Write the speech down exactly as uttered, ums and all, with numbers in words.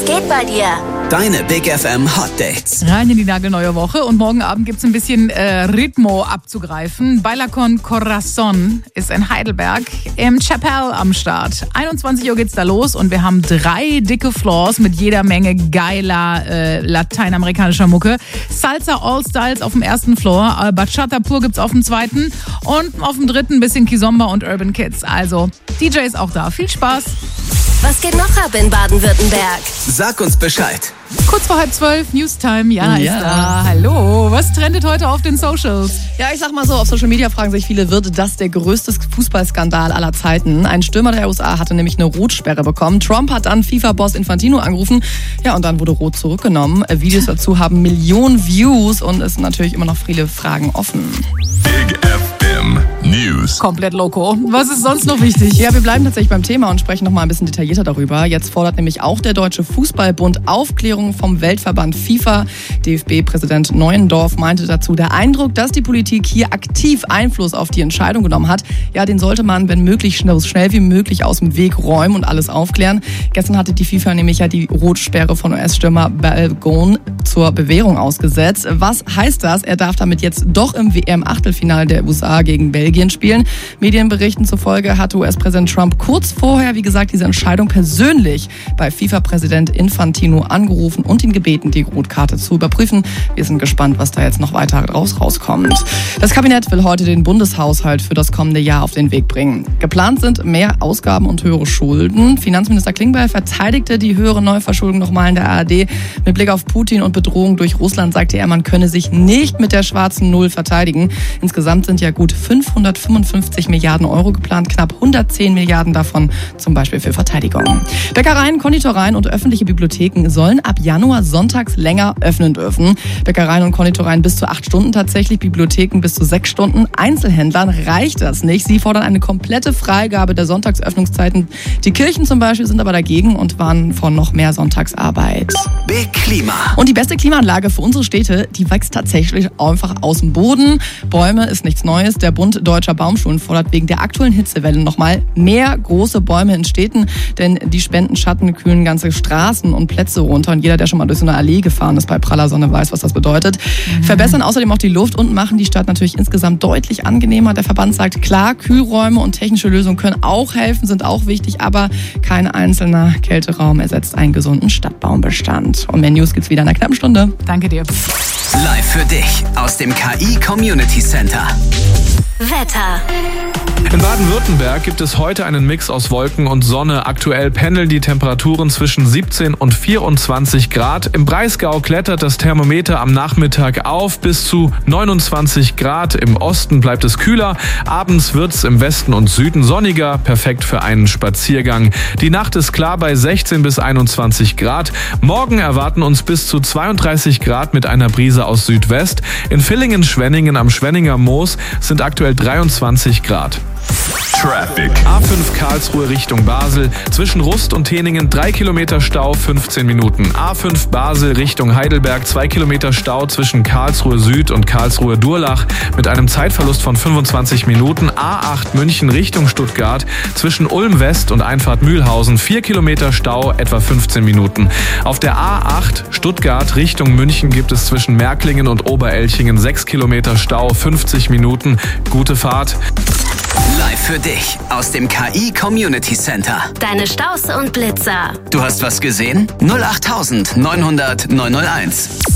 Was geht bei dir? Deine Big F M Hot Dates. Rein in die nagelneue Woche und morgen Abend gibt's ein bisschen äh, Ritmo abzugreifen. Baila con Corazon ist in Heidelberg im Chapelle am Start. einundzwanzig Uhr geht's da los und wir haben drei dicke Floors mit jeder Menge geiler äh, lateinamerikanischer Mucke. Salsa All Styles auf dem ersten Floor, äh, Bachata pur gibt's auf dem zweiten und auf dem dritten ein bisschen Kizomba und Urban Kids. Also D J ist auch da. Viel Spaß. Was geht noch ab in Baden-Württemberg? Sag uns Bescheid. Kurz vor halb zwölf, Newstime, Jana Ja. ist da. Hallo, was trendet heute auf den Socials? Ja, ich sag mal so, auf Social Media fragen sich viele, wird das der größte Fußballskandal aller Zeiten? Ein Stürmer der U S A hatte nämlich eine Rotsperre bekommen. Trump hat dann FIFA-Boss Infantino angerufen. Ja, und dann wurde Rot zurückgenommen. Videos dazu haben Millionen Views und es sind natürlich immer noch viele Fragen offen. Big F M News. Komplett loco. Was ist sonst noch wichtig? Ja, wir bleiben tatsächlich beim Thema und sprechen noch mal ein bisschen detaillierter darüber. Jetzt fordert nämlich auch der Deutsche Fußballbund Aufklärung vom Weltverband FIFA. D F B-Präsident Neuendorf meinte dazu, der Eindruck, dass die Politik hier aktiv Einfluss auf die Entscheidung genommen hat, ja, den sollte man, wenn möglich, schnell, so schnell wie möglich aus dem Weg räumen und alles aufklären. Gestern hatte die FIFA nämlich ja die Rotsperre von U S-Stürmer Balogun zur Bewährung ausgesetzt. Was heißt das? Er darf damit jetzt doch im W M-Achtelfinale der U S A gegen Belgien spielen. Medienberichten zufolge hatte U S-Präsident Trump kurz vorher, wie gesagt, diese Entscheidung persönlich bei FIFA-Präsident Infantino angerufen und ihn gebeten, die Rotkarte zu überprüfen. Wir sind gespannt, was da jetzt noch weiter raus rauskommt. Das Kabinett will heute den Bundeshaushalt für das kommende Jahr auf den Weg bringen. Geplant sind mehr Ausgaben und höhere Schulden. Finanzminister Klingbeil verteidigte die höhere Neuverschuldung nochmal in der A R D. Mit Blick auf Putin und Bedrohung durch Russland sagte er, man könne sich nicht mit der schwarzen Null verteidigen. Insgesamt sind ja gut fünfhundertfünfundfünfzig Milliarden Euro geplant, knapp hundertzehn Milliarden davon zum Beispiel für Verteidigung. Bäckereien, Konditoreien und öffentliche Bibliotheken sollen ab Januar sonntags länger öffnen dürfen. Bäckereien und Konditoreien bis zu acht Stunden tatsächlich, Bibliotheken bis zu sechs Stunden. Einzelhändlern reicht das nicht. Sie fordern eine komplette Freigabe der Sonntagsöffnungszeiten. Die Kirchen zum Beispiel sind aber dagegen und warnen vor noch mehr Sonntagsarbeit. Big Klima. Und die beste Klimaanlage für unsere Städte, die wächst tatsächlich einfach aus dem Boden. Bäume ist nichts Neues. Der Bund Deutscher Baumschulen fordert wegen der aktuellen Hitzewelle nochmal mehr große Bäume in Städten, denn die spenden Schatten, kühlen ganze Straßen und Plätze runter. Und jeder, der schon mal durch so eine Allee gefahren ist bei praller Sonne, weiß, was das bedeutet. Mhm. Verbessern außerdem auch die Luft und machen die Stadt natürlich insgesamt deutlich angenehmer. Der Verband sagt, klar, Kühlräume und technische Lösungen können auch helfen, sind auch wichtig, aber kein einzelner Kälteraum ersetzt einen gesunden Stadtbaumbestand. Und mehr News gibt's wieder in einer knappen Stunde. Danke dir. Live für dich aus dem K I Community Center. Wetter. In Baden-Württemberg gibt es heute einen Mix aus Wolken und Sonne. Aktuell pendeln die Temperaturen zwischen siebzehn und vierundzwanzig Grad. Im Breisgau klettert das Thermometer am Nachmittag auf bis zu neunundzwanzig Grad. Im Osten bleibt es kühler. Abends wird es im Westen und Süden sonniger. Perfekt für einen Spaziergang. Die Nacht ist klar bei sechzehn bis einundzwanzig Grad. Morgen erwarten uns bis zu zweiunddreißig Grad mit einer Brise aus Südwest. In Villingen-Schwenningen am Schwenninger Moos sind aktuell dreiundzwanzig Grad. Traffic. A fünf Karlsruhe Richtung Basel. Zwischen Rust und Teningen drei Kilometer Stau, fünfzehn Minuten. A fünf Basel Richtung Heidelberg, zwei Kilometer Stau zwischen Karlsruhe Süd und Karlsruhe Durlach mit einem Zeitverlust von fünfundzwanzig Minuten. A acht München Richtung Stuttgart. Zwischen Ulm West und Einfahrt Mühlhausen vier Kilometer Stau, etwa fünfzehn Minuten. Auf der A acht Stuttgart Richtung München gibt es zwischen Märklingen und Oberelchingen sechs Kilometer Stau, fünfzig Minuten. Gute Fahrt. Live für dich aus dem K I Community Center. Deine Staus und Blitzer. Du hast was gesehen? null acht neunhundert neunhunderteins.